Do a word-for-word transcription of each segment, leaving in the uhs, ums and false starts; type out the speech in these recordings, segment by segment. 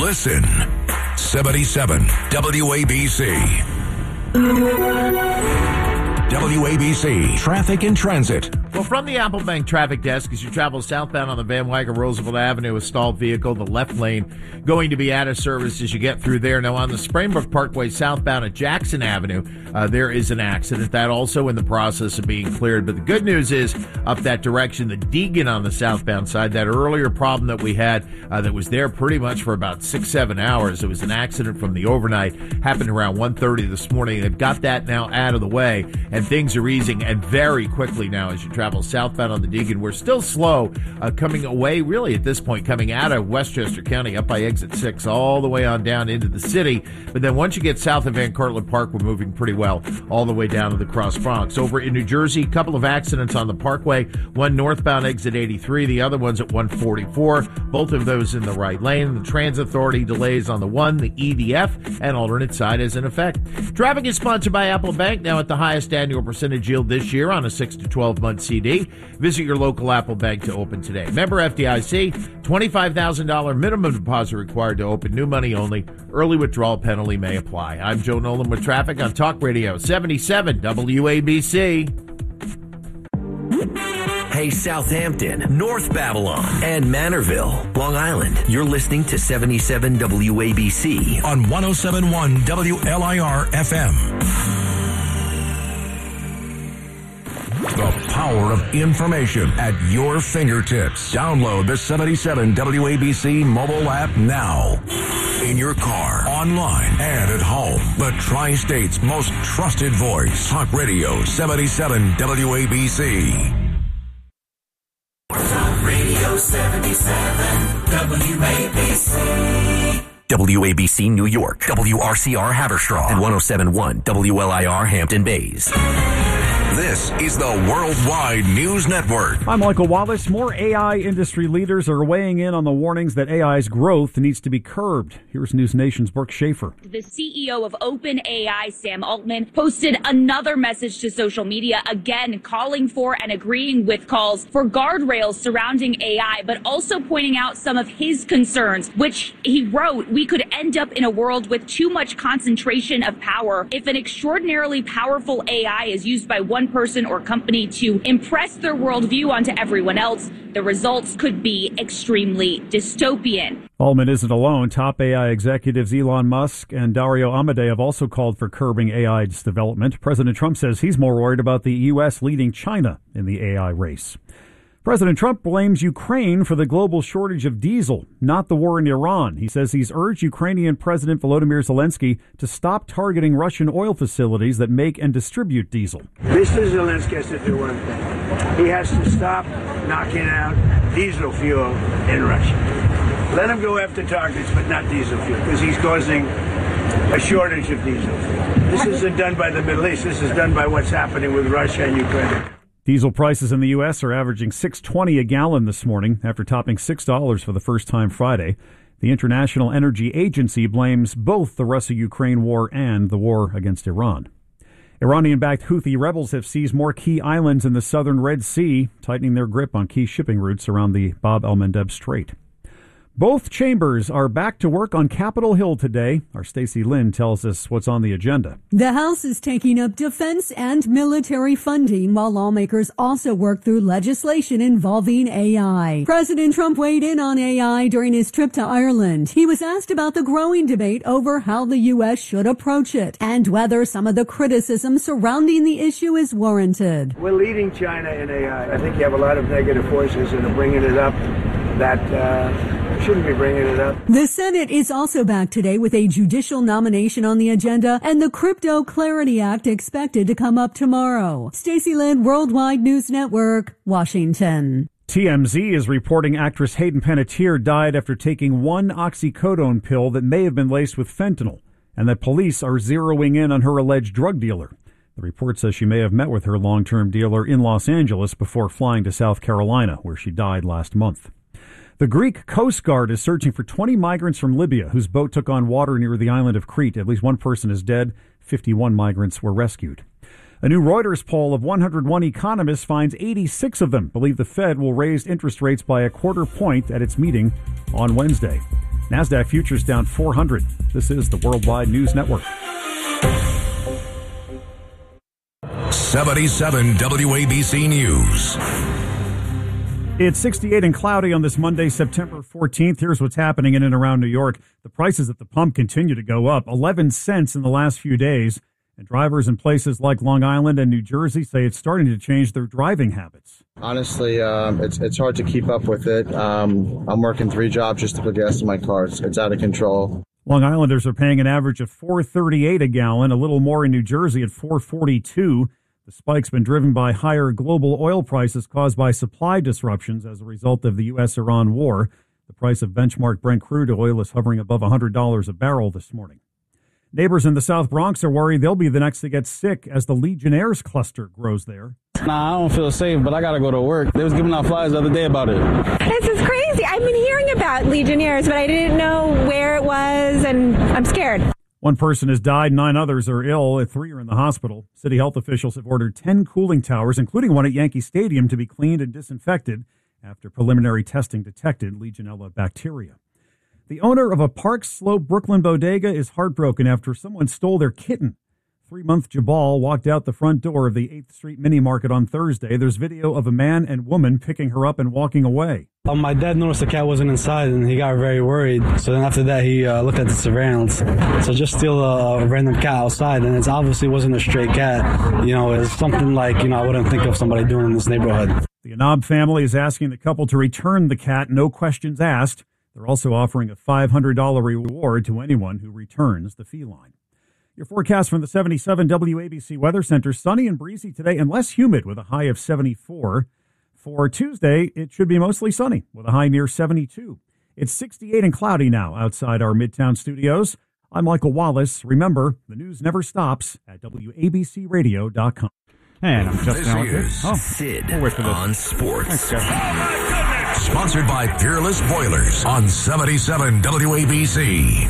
listen. seventy-seven W A B C. W A B C Traffic and Transit. Well, from the Apple Bank traffic desk, as you travel southbound on the Van Wagner Roosevelt Avenue, a stalled vehicle, the left lane going to be out of service as you get through there. Now, on the Springbrook Parkway southbound at Jackson Avenue, uh, there is an accident. That also in the process of being cleared. But the good news is, up that direction, the Deegan on the southbound side, that earlier problem that we had uh, that was there pretty much for about six, seven hours. It was an accident from the overnight, happened around one thirty this morning. They've got that now out of the way, and things are easing, and very quickly now as you travel southbound on the Deegan. We're still slow uh, coming away, really, at this point, coming out of Westchester County up by exit six all the way on down into the city. But then once you get south of Van Cortlandt Park, we're moving pretty well all the way down to the Cross Bronx. Over in New Jersey, a couple of accidents on the Parkway, one northbound exit eighty-three, the other one's at one forty-four, both of those in the right lane. The Transit Authority delays on the one, the E D F, and alternate side is in effect. Traffic is sponsored by Apple Bank, now at the highest annual percentage yield this year on a six to twelve month C D. Visit your local Apple Bank to open today. Member F D I C, twenty-five thousand dollars minimum deposit required to open, new money only. Early withdrawal penalty may apply. I'm Joe Nolan with traffic on Talk Radio seventy-seven W A B C. Hey, Southampton, North Babylon, and Manorville, Long Island. You're listening to seventy-seven W A B C on one oh seven point one W L I R F M. The power of information at your fingertips. Download the seventy-seven W A B C mobile app now. In your car, online, and at home. The Tri-State's most trusted voice. Talk Radio seventy-seven W A B C. Talk Radio seventy-seven W A B C. W A B C New York, W R C R Haverstraw, and one oh seven point one W L I R Hampton Bays. This is the Worldwide News Network. I'm Michael Wallace. More A I industry leaders are weighing in on the warnings that A I's growth needs to be curbed. Here's News Nation's Brooke Schaefer. The C E O of OpenAI, Sam Altman, posted another message to social media, again calling for and agreeing with calls for guardrails surrounding A I, but also pointing out some of his concerns, which he wrote, we could end up in a world with too much concentration of power. If an extraordinarily powerful A I is used by one person or company to impress their worldview onto everyone else, the results could be extremely dystopian. Altman isn't alone. Top A I executives Elon Musk and Dario Amodei have also called for curbing A I's development. President Trump says he's more worried about the U S leading China in the A I race. President Trump blames Ukraine for the global shortage of diesel, not the war in Iran. He says he's urged Ukrainian President Volodymyr Zelensky to stop targeting Russian oil facilities that make and distribute diesel. Mister Zelensky has to do one thing. He has to stop knocking out diesel fuel in Russia. Let him go after targets, but not diesel fuel, because he's causing a shortage of diesel fuel. This isn't done by the Middle East. This is done by what's happening with Russia and Ukraine. Diesel prices in the U S are averaging six dollars and twenty cents a gallon this morning after topping six dollars for the first time Friday. The International Energy Agency blames both the Russia-Ukraine war and the war against Iran. Iranian-backed Houthi rebels have seized more key islands in the southern Red Sea, tightening their grip on key shipping routes around the Bab el-Mandeb Strait. Both chambers are back to work on Capitol Hill today. Our Stacey Lynn tells us what's on the agenda. The House is taking up defense and military funding while lawmakers also work through legislation involving A I. President Trump weighed in on A I during his trip to Ireland. He was asked about the growing debate over how the U S should approach it and whether some of the criticism surrounding the issue is warranted. We're leading China in A I. I think you have a lot of negative forces that are bringing it up that uh, shouldn't be bringing it up. The Senate is also back today with a judicial nomination on the agenda and the Crypto Clarity Act expected to come up tomorrow. Stacey Lynn, Worldwide News Network, Washington. T M Z is reporting actress Hayden Panettiere died after taking one oxycodone pill that may have been laced with fentanyl, and that police are zeroing in on her alleged drug dealer. The report says she may have met with her long-term dealer in Los Angeles before flying to South Carolina, where she died last month. The Greek Coast Guard is searching for twenty migrants from Libya whose boat took on water near the island of Crete. At least one person is dead. fifty-one migrants were rescued. A new Reuters poll of one hundred one economists finds eighty-six of them believe the Fed will raise interest rates by a quarter point at its meeting on Wednesday. NASDAQ futures down four hundred. This is the Worldwide News Network. seventy-seven W A B C News. It's sixty-eight and cloudy on this Monday, September fourteenth. Here's what's happening in and around New York. The prices at the pump continue to go up, eleven cents in the last few days. And drivers in places like Long Island and New Jersey say it's starting to change their driving habits. Honestly, um, it's it's hard to keep up with it. Um, I'm working three jobs just to put gas in my car. It's, it's out of control. Long Islanders are paying an average of four thirty-eight a gallon, a little more in New Jersey at four forty-two. The spike's been driven by higher global oil prices caused by supply disruptions as a result of the U S Iran war. The price of benchmark Brent crude oil is hovering above one hundred dollars a barrel this morning. Neighbors in the South Bronx are worried they'll be the next to get sick as the Legionnaires cluster grows there. Nah, I don't feel safe, but I gotta go to work. They was giving out flyers the other day about it. This is crazy. I've been hearing about Legionnaires, but I didn't know where it was, and I'm scared. One person has died, nine others are ill, three are in the hospital. City health officials have ordered ten cooling towers, including one at Yankee Stadium, to be cleaned and disinfected after preliminary testing detected Legionella bacteria. The owner of a Park Slope Brooklyn bodega is heartbroken after someone stole their kitten. Three-month Jabal walked out the front door of the eighth Street Mini Market on Thursday. There's video of a man and woman picking her up and walking away. Um, my dad noticed the cat wasn't inside, and he got very worried. So then after that, he uh, looked at the surveillance. So just steal a, a random cat outside, and it obviously wasn't a stray cat. You know, it's something like, you know, I wouldn't think of somebody doing in this neighborhood. The Anab family is asking the couple to return the cat, no questions asked. They're also offering a five hundred dollars reward to anyone who returns the feline. Your forecast from the seventy-seven W A B C Weather Center, sunny and breezy today and less humid with a high of seventy-four. For Tuesday, it should be mostly sunny with a high near seventy-two. It's sixty-eight and cloudy now outside our Midtown studios. I'm Michael Wallace. Remember, the news never stops at W A B C radio dot com. And I'm Justin This Allen. is Oh, Sid we'll wait for this. on Sports. Sponsored by Peerless Boilers on seventy-seven W A B C.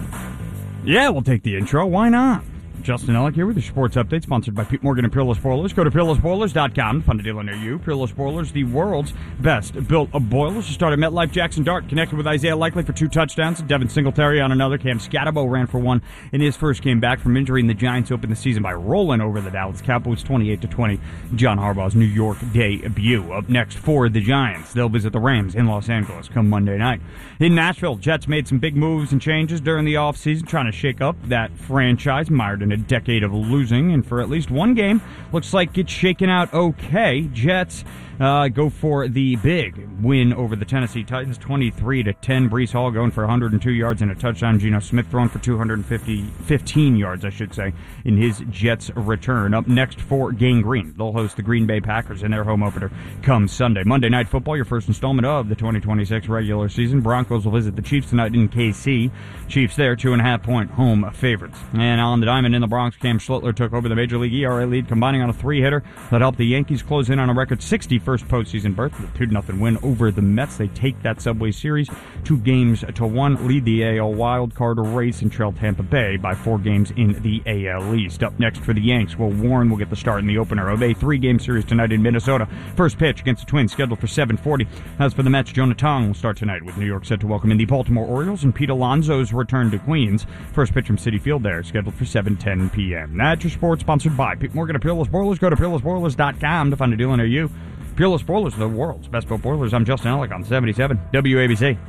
Yeah, we'll take the intro. Why not? Justin Ellick here with your sports update, sponsored by Pete Morgan and Peerless Boilers. Go to peerless boilers dot com to find a dealer near you. Peerless Boilers, the world's best built of boilers. To start at MetLife, Jackson Dart connected with Isaiah Likely for two touchdowns. Devin Singletary on another. Cam Scatterbo ran for one in his first game back from injury, and the Giants opened the season by rolling over the Dallas Cowboys twenty-eight to twenty. John Harbaugh's New York debut. Up next for the Giants, they'll visit the Rams in Los Angeles come Monday night. In Nashville, Jets made some big moves and changes during the offseason, trying to shake up that franchise mired in a decade of losing, and for at least one game, looks like it's shaken out okay. Jets uh, go for the big win over the Tennessee Titans, twenty-three to ten. Breece Hall going for one hundred two yards and a touchdown. Geno Smith throwing for two hundred fifteen yards, I should say, in his Jets return. Up next for Gang Green, they'll host the Green Bay Packers in their home opener come Sunday. Monday Night Football, your first installment of the twenty twenty-six regular season. Broncos will visit the Chiefs tonight in K C. Chiefs there, two and a half point home favorites. And on the diamond in the Bronx, Cam Schlittler took over the Major League E R A lead, combining on a three-hitter that helped the Yankees close in on a record sixty-first postseason berth with a two to nothing win over the Mets. They take that Subway Series two games to one, lead the A L wild card race, and trail Tampa Bay by four games in the A L East. Up next for the Yanks, Will Warren will get the start in the opener of a three-game series tonight in Minnesota. First pitch against the Twins scheduled for seven forty. As for the Mets, Jonah Tong will start tonight with New York set to welcome in the Baltimore Orioles and Pete Alonso's return to Queens. First pitch from Citi Field there scheduled for seven ten p.m. That's your sports, sponsored by Pete Morgan of Peerless Boilers. Go to peerless boilers dot com to find a dealer near you. Peerless Boilers, the world's best built boilers. I'm Justin Ellick on seventy-seven W A B C.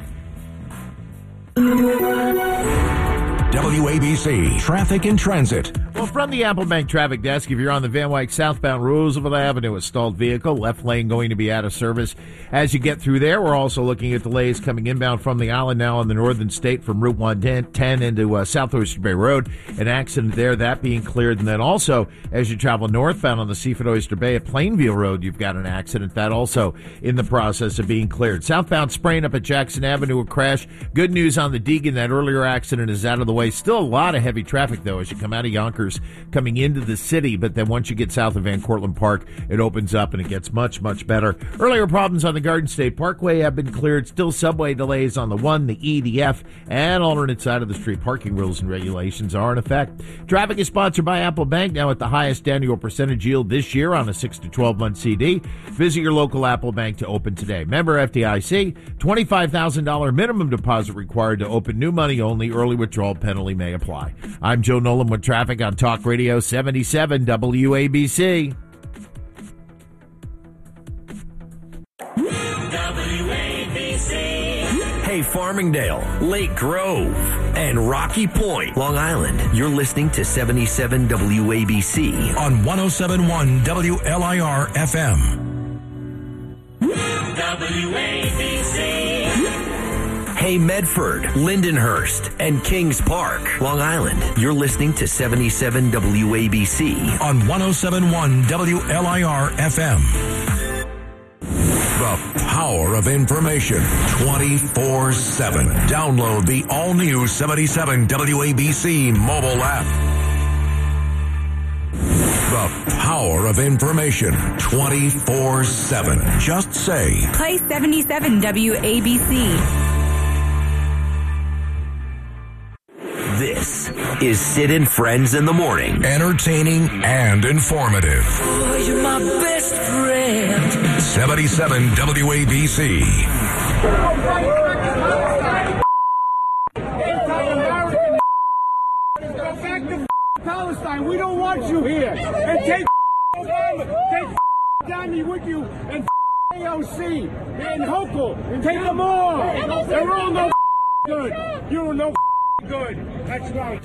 W A B C Traffic and Transit. Well, from the Apple Bank traffic desk, if you're on the Van Wyck southbound Roosevelt Avenue, a stalled vehicle, left lane going to be out of service. As you get through there, we're also looking at delays coming inbound from the island now on the northern state from Route one ten into uh, South Oyster Bay Road. An accident there, that being cleared. And then also, as you travel northbound on the Seaford Oyster Bay at Plainview Road, you've got an accident. That also in the process of being cleared. Southbound spraying up at Jackson Avenue, a crash. Good news on the Deegan, that earlier accident is out of the way. Still a lot of heavy traffic, though, as you come out of Yonkers hours coming into the city, but then once you get south of Van Cortlandt Park, it opens up and it gets much, much better. Earlier problems on the Garden State Parkway have been cleared. Still subway delays on the one, the E, the F, and alternate side of the street. Parking rules and regulations are in effect. Traffic is sponsored by Apple Bank, now at the highest annual percentage yield this year on a six to twelve month C D. Visit your local Apple Bank to open today. Member F D I C, twenty-five thousand dollars minimum deposit required to open. New money only. Early withdrawal penalty may apply. I'm Joe Nolan with traffic on Talk Radio seventy-seven W A B C. W A B C. Hey, Farmingdale, Lake Grove, and Rocky Point, Long Island. You're listening to seventy-seven W A B C on one oh seven point one W L I R F M. W A B C. Hey, Medford, Lindenhurst, and Kings Park, Long Island. You're listening to seventy-seven W A B C on one oh seven point one W L I R F M. The power of information twenty-four seven. Download the all-new seventy-seven W A B C mobile app. The power of information twenty-four seven. Just say, play seventy-seven W A B C. This is Sid and Friends in the Morning. Entertaining and informative. Oh, you're my best friend. seventy-seven W A B C. Go back to Palestine. We don't want you here. And take Obama. Take Donnie with you. And A O C. And Hochul. Take them all. They're all no good. You're no good. That's right.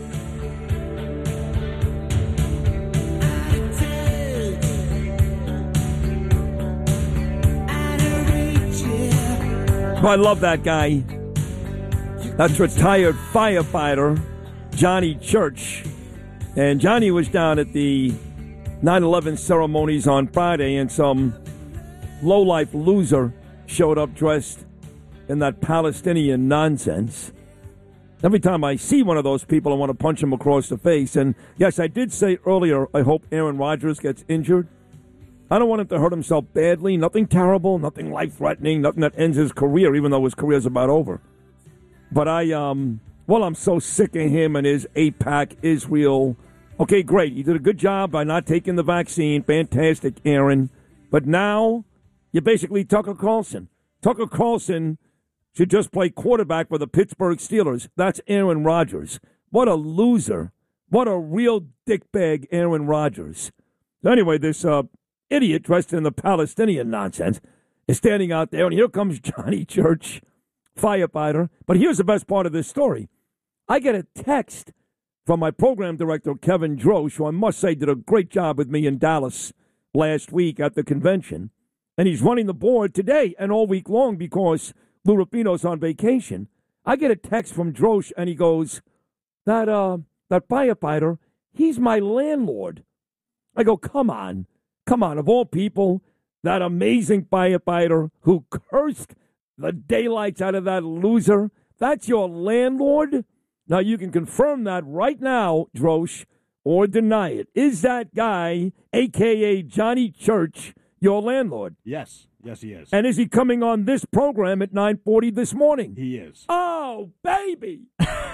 I love that guy. That's retired firefighter Johnny Church. And Johnny was down at the nine eleven ceremonies on Friday, and some lowlife loser showed up dressed in that Palestinian nonsense. Every time I see one of those people, I want to punch him across the face. And yes, I did say earlier, I hope Aaron Rodgers gets injured. I don't want him to hurt himself badly. Nothing terrible, nothing life-threatening, nothing that ends his career, even though his career's about over. But I, um, well, I'm so sick of him and his AIPAC, Israel. Okay, great. You did a good job by not taking the vaccine. Fantastic, Aaron. But now you're basically Tucker Carlson. Tucker Carlson should just play quarterback for the Pittsburgh Steelers. That's Aaron Rodgers. What a loser. What a real dickbag, Aaron Rodgers. So anyway, this uh, idiot dressed in the Palestinian nonsense is standing out there, and here comes Johnny Church, firefighter. But here's the best part of this story. I get a text from my program director, Kevin Drosch, who I must say did a great job with me in Dallas last week at the convention. And he's running the board today and all week long because Lou Rufino's on vacation. I get a text from Drosch, and he goes, that uh, that firefighter, he's my landlord. I go, come on. Come on. Of all people, that amazing firefighter who cursed the daylights out of that loser, that's your landlord? Now, you can confirm that right now, Drosch, or deny it. Is that guy, a k a. Johnny Church, your landlord? Yes. Yes, he is. And is he coming on this program at nine forty this morning? He is. Oh, baby!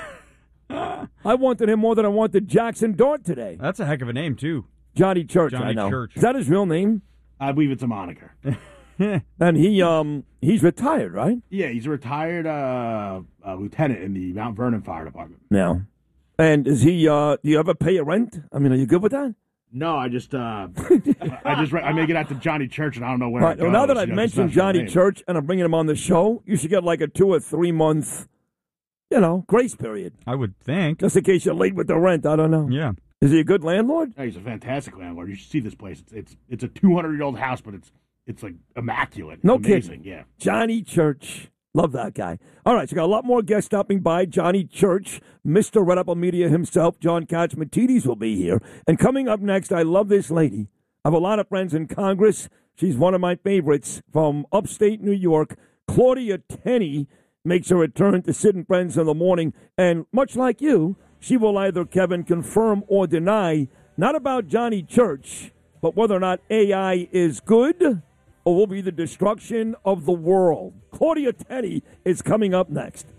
I wanted him more than I wanted Jackson Dart today. That's a heck of a name, too. Johnny Church, Johnny I know. Church. Is that his real name? I believe it's a moniker. And he um he's retired, right? Yeah, he's a retired uh, uh, lieutenant in the Mount Vernon Fire Department. Now. And is he, uh, do you ever pay your rent? I mean, are you good with that? No, I just, uh, I just, I make it out to Johnny Church, and I don't know where. Right, it goes, well, now that I've you know, mentioned it's not Johnny his name. Church and I'm bringing him on the show, you should get like a two or three month, you know, grace period. I would think. Just in case you're late with the rent. I don't know. Yeah. Is he a good landlord? Yeah, he's a fantastic landlord. You should see this place. It's it's it's a two hundred year old house, but it's it's like immaculate. It's No amazing. kidding. Yeah. Johnny Church. Love that guy. All right, so got a lot more guests stopping by. Johnny Church, Mister Red Apple Media himself, John Katzmatidis will be here. And coming up next, I love this lady. I have a lot of friends in Congress. She's one of my favorites from upstate New York. Claudia Tenney makes her return to Sid and Friends in the morning. And much like you, She will either, Kevin, confirm or deny, not about Johnny Church, but whether or not A I is good or will be the destruction of the world. Claudia Tenney is coming up next.